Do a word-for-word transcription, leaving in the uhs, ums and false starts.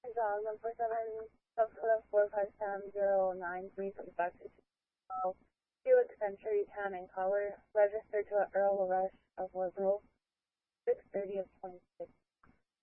John, one four seven, subcode four five seven zero nine three three five six twelve, Felix Century, town and color, registered to Earl Rush of Liberal, six thirty of twenty-six.